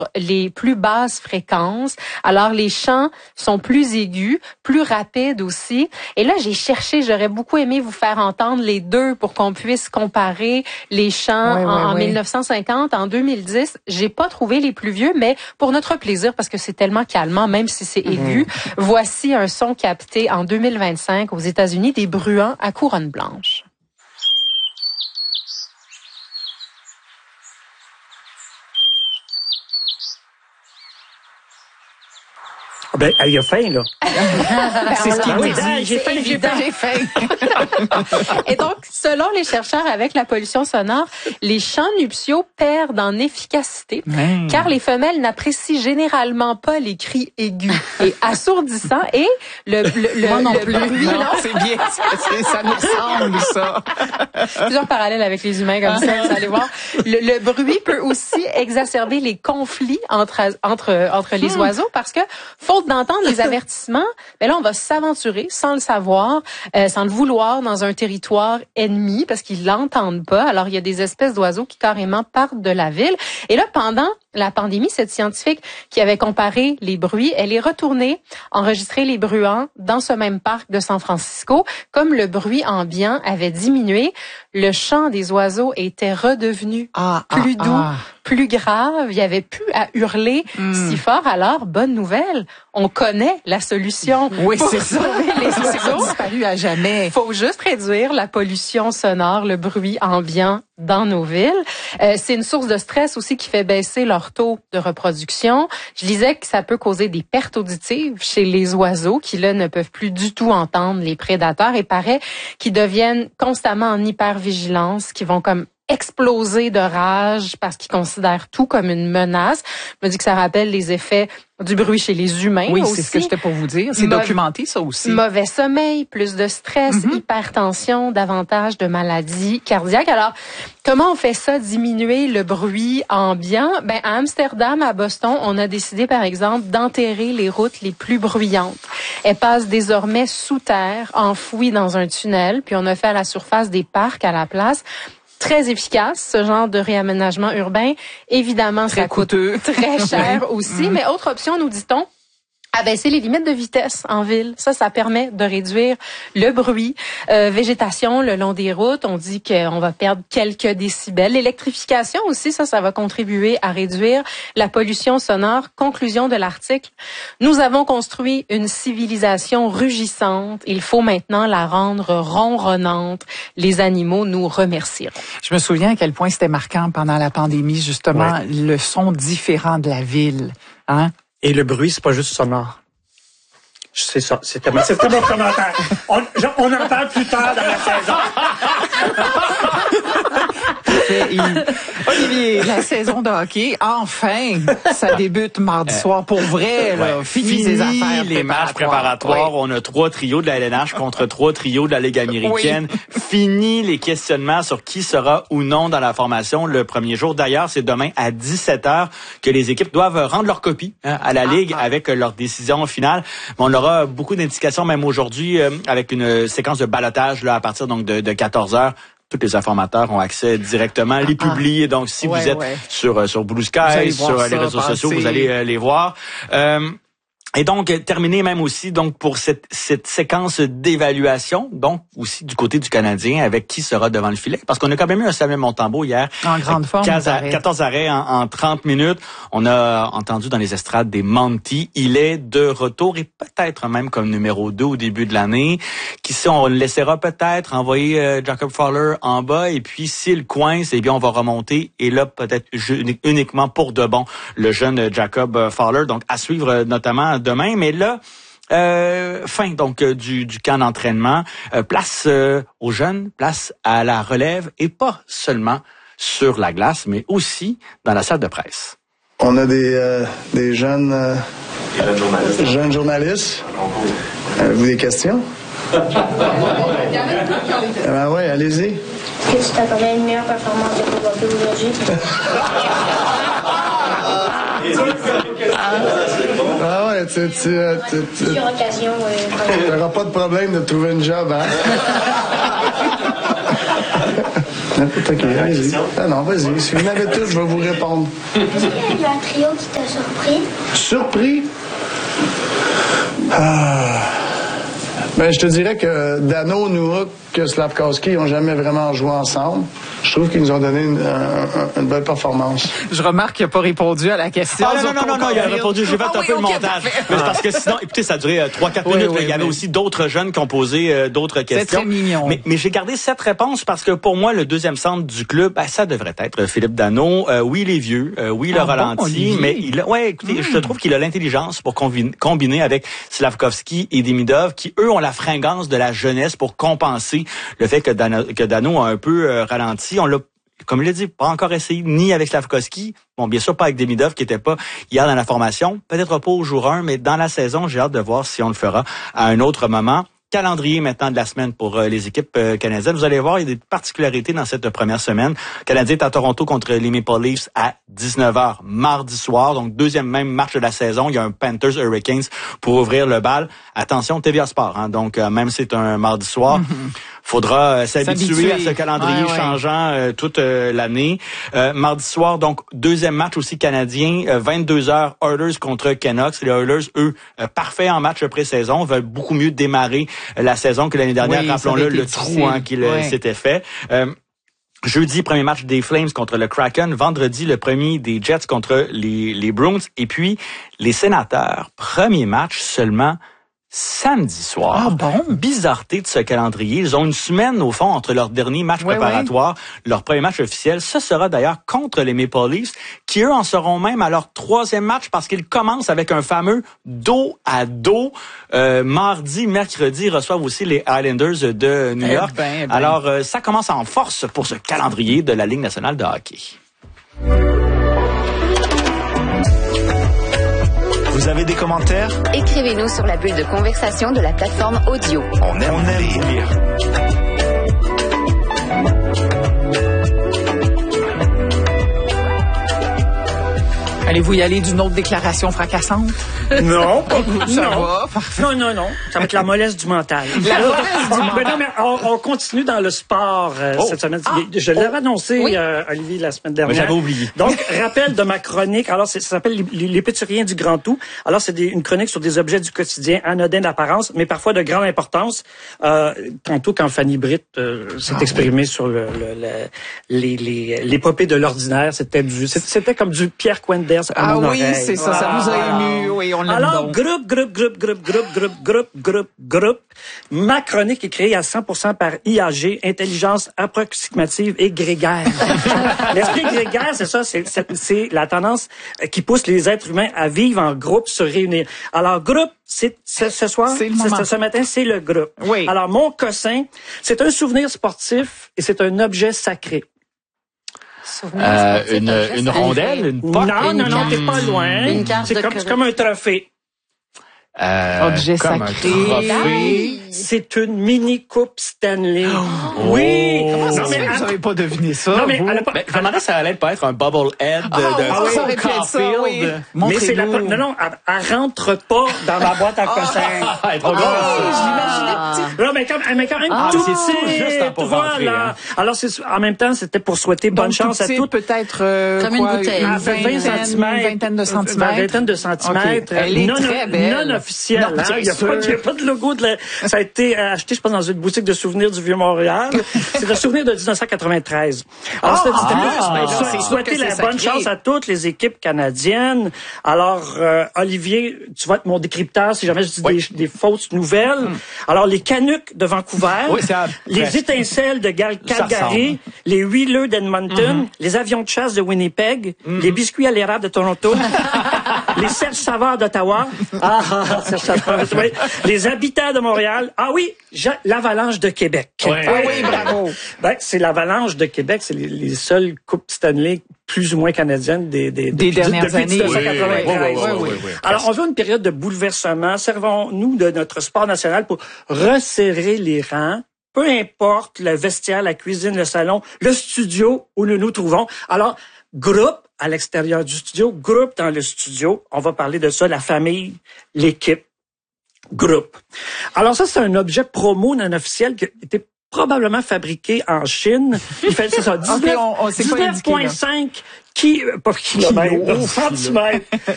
les plus basses fréquences. Alors, les chants sont plus aigus, plus rapides aussi. Et là, j'ai cherché, j'aurais beaucoup aimé vous faire entendre les deux pour qu'on puisse comparer les chants en 1950, en 2010. J'ai pas trouvé les plus vieux, mais pour notre plaisir, parce que c'est tellement calmant, même si c'est aigu, voici un son capté en 2025 aux États-Unis des bruants à couronne blanche. Ben, il a faim, là. C'est ce qu'il me dit. J'ai faim. Et donc, selon les chercheurs, avec la pollution sonore, les chants nuptiaux perdent en efficacité, car les femelles n'apprécient généralement pas les cris aigus et assourdissants et le bruit. Non, c'est bien, ça nous ressemble, ça. Plusieurs parallèles avec les humains comme ça, vous allez voir. Le bruit peut aussi exacerber les conflits entre les oiseaux parce que, faute d'entendre les avertissements, ben là, on va s'aventurer sans le savoir, sans le vouloir, dans un territoire ennemi parce qu'ils l'entendent pas. Alors, il y a des espèces d'oiseaux qui carrément partent de la ville. Et là, pendant la pandémie, cette scientifique qui avait comparé les bruits, elle est retournée enregistrer les bruants dans ce même parc de San Francisco. Comme le bruit ambiant avait diminué, le chant des oiseaux était redevenu plus doux, plus grave. Il n'y avait plus à hurler si fort. Alors, bonne nouvelle, on connaît la solution pour sauver les oiseaux. Disparu à jamais. Faut juste réduire la pollution sonore, le bruit ambiant dans nos villes. C'est une source de stress aussi qui fait baisser leur taux de reproduction. Je disais que ça peut causer des pertes auditives chez les oiseaux qui, là, ne peuvent plus du tout entendre les prédateurs et paraît qu'ils deviennent constamment en hypervigilance, qui vont comme exploser de rage parce qu'ils considèrent tout comme une menace. Je me dis que ça rappelle les effets du bruit chez les humains aussi. Oui, c'est ce que j'étais pour vous dire. C'est documenté, ça aussi. Mauvais sommeil, plus de stress, hypertension, davantage de maladies cardiaques. Alors, comment on fait ça, diminuer le bruit ambiant? Ben, à Amsterdam, à Boston, on a décidé, par exemple, d'enterrer les routes les plus bruyantes. Elles passent désormais sous terre, enfouies dans un tunnel, puis on a fait à la surface des parcs à la place. Très efficace, ce genre de réaménagement urbain. Évidemment, ça coûte très cher aussi. Mais autre option, nous dit-on, abaisser les limites de vitesse en ville. Ça permet de réduire le bruit. Végétation le long des routes, on dit qu'on va perdre quelques décibels. L'électrification aussi, ça va contribuer à réduire la pollution sonore. Conclusion de l'article, nous avons construit une civilisation rugissante. Il faut maintenant la rendre ronronnante. Les animaux nous remercieront. Je me souviens à quel point c'était marquant pendant la pandémie, justement, le son différent de la ville. Hein? Et le bruit, c'est pas juste sonore. C'est ça. C'était mon commentaire. On en parle plus tard dans la saison. Olivier, la saison de hockey, enfin, ça débute mardi soir pour vrai. Là. Fini ces affaires. Les matchs préparatoires. On a 3 trios de la LNH contre 3 trios de la Ligue américaine. Fini les questionnements sur qui sera ou non dans la formation le premier jour. D'ailleurs, c'est demain à 17h que les équipes doivent rendre leur copie à la Ligue avec leur décision finale. Mais on aura beaucoup d'indications, même aujourd'hui, avec une séquence de ballottage là, à partir donc de 14h. Tous les informateurs ont accès directement à les publier. Donc, si vous êtes sur Blue Sky, sur les réseaux sociaux, vous allez les voir. Et donc, terminer même aussi donc pour cette séquence d'évaluation, donc aussi du côté du Canadien, avec qui sera devant le filet. Parce qu'on a quand même eu un Samuel Montembeault hier. En grande forme. 14 arrêts en 30 minutes. On a entendu dans les estrades des Monty. Il est de retour et peut-être même comme numéro 2 au début de l'année. Qui sait, on le laissera peut-être envoyer Jacob Fowler en bas. Et puis, s'il coince, eh bien, on va remonter. Et là, peut-être uniquement pour de bon, le jeune Jacob Fowler. Donc, à suivre notamment demain, mais là, fin donc du camp d'entraînement, place aux jeunes, place à la relève et pas seulement sur la glace, mais aussi dans la salle de presse. On a des jeunes journalistes. Avez-vous des questions? Ben oui, allez-y. Est-ce que tu t'attendais à une meilleure performance de Kovacs aujourd'hui? Ah ouais, Plusieurs occasions. t'auras pas de problème de trouver une job, hein? N'importe qui. Allez-y. Ah non, vas-y. Si vous m'avez tous, je vais vous répondre. Est-ce qu'il y a eu un trio qui t'a surpris? Surpris? Ben, je te dirais que Dano, Nurk, que Slavkovski n'ont jamais vraiment joué ensemble. Je trouve qu'ils nous ont donné une belle performance. Je remarque qu'il n'a pas répondu à la question. Non, il a répondu. J'ai fait un peu le montage. Mais c'est parce que sinon, écoutez, ça a duré 3-4 minutes. Il y avait aussi d'autres jeunes qui ont posé d'autres questions. C'est très mignon. Mais j'ai gardé cette réponse parce que pour moi, le deuxième centre du club, ça devrait être Philippe Danault. Oui, il est vieux. Oui, il a ralenti. Mais écoutez, je trouve qu'il a l'intelligence pour combiner avec Slavkovski et Demidov, qui, eux, ont la fringance de la jeunesse pour compenser le fait que Danault a un peu ralenti. On l'a, comme il l'a dit, pas encore essayé, ni avec Slavkovski. Bon, bien sûr, pas avec Demidov, qui était pas hier dans la formation. Peut-être pas au jour 1, mais dans la saison, j'ai hâte de voir si on le fera à un autre moment. Calendrier maintenant de la semaine pour les équipes canadiennes. Vous allez voir, il y a des particularités dans cette première semaine. Le Canadien est à Toronto contre les Maple Leafs à 19h mardi soir. Donc, deuxième même match de la saison. Il y a un Panthers Hurricanes pour ouvrir le bal. Attention, TVA Sport. Donc, même si c'est un mardi soir, faudra s'habituer à ce calendrier changeant toute l'année. Mardi soir, donc, deuxième match aussi canadien. 22h, Oilers contre Canucks. Les Oilers, eux, parfaits en match pré-saison, veulent beaucoup mieux démarrer la saison que l'année dernière. Rappelons-le, le trou qu'il s'était fait. Jeudi, premier match des Flames contre le Kraken. Vendredi, le premier des Jets contre les Bruins. Et puis, les Sénateurs, premier match seulement samedi soir. Ah bon? Bizarreté de ce calendrier. Ils ont une semaine, au fond, entre leur dernier match préparatoire, leur premier match officiel. Ce sera d'ailleurs contre les Maple Leafs, qui eux en seront même à leur troisième match parce qu'ils commencent avec un fameux dos à dos. Mardi, mercredi, ils reçoivent aussi les Islanders de New York. Alors, ça commence en force pour ce calendrier de la Ligue nationale de hockey. Vous avez des commentaires? Écrivez-nous sur la bulle de conversation de la plateforme audio. On aime lire. Allez-vous y aller d'une autre déclaration fracassante? Non, Ça va, parfait. Non. Ça va être la mollesse du mental. La mollesse du mental. Non, mais on continue dans le sport cette semaine. Je l'avais annoncé, Olivier, la semaine dernière. Mais j'avais oublié. Donc, rappel de ma chronique. Alors, ça s'appelle Les petits riens du grand tout. Alors, c'est une chronique sur des objets du quotidien anodins d'apparence, mais parfois de grande importance. Tantôt, quand Fanny Britt s'est exprimée sur l'épopée de l'ordinaire, c'était comme du Pierre Quenders. Ah oui, c'est ça, ça nous a émus. Oui, on l'aime. Alors, groupe. Ma chronique est créée à 100% par IAG, intelligence approximative et grégaire. L'esprit grégaire, c'est ça, c'est la tendance qui pousse les êtres humains à vivre en groupe, se réunir. Alors, groupe, ce soir, ce matin, c'est le groupe. Oui. Alors, mon cossin, c'est un souvenir sportif et c'est un objet sacré. Une rondelle, une poque? Non, t'es pas loin. C'est comme un trophée. Objet sacré. C'est une mini coupe Stanley. Oui. Comment ça se fait que vous n'avez pas deviné ça? Non, mais je me demandais si ça allait pas être un bubble head de ça aurait pu être ça, oui. Mais c'est elle rentre pas dans ma boîte à cossins. Elle est trop grosse. Non, mais quand même tout c'est juste pour rentrer. Voilà. Alors, en même temps, c'était pour souhaiter bonne chance à toutes. Peut-être comme une bouteille. À 20 centimètres. Une vingtaine de centimètres. Une vingtaine de centimètres. Elle est très belle. Non officielle. Il n'y a pas de logo de ça a été acheté, je pense, dans une boutique de souvenirs du Vieux-Montréal. C'est un souvenir de 1993. Alors, c'était souhaiter la bonne chance à toutes les équipes canadiennes. Alors, Olivier, tu vas être mon décrypteur si jamais je dis des fausses nouvelles. Alors, les Canucks de Vancouver, les Étincelles de Calgary, les Wheelers d'Edmonton, les avions de chasse de Winnipeg, les biscuits à l'érable de Toronto, les Serge Savard d'Ottawa, les habitants de Montréal, l'Avalanche de Québec. Oui, bravo. C'est l'Avalanche de Québec, c'est les seules coupes Stanley plus ou moins canadiennes des dernières années. Depuis 1993. Alors, on veut une période de bouleversement. Servons-nous de notre sport national pour resserrer les rangs. Peu importe le vestiaire, la cuisine, le salon, le studio où nous nous trouvons. Alors, groupe à l'extérieur du studio, groupe dans le studio. On va parler de ça, la famille, l'équipe, groupe. Alors ça, c'est un objet promo non officiel qui était probablement fabriqué en Chine. Il fait, c'est ça, 19,5 kilomètres, centimètres.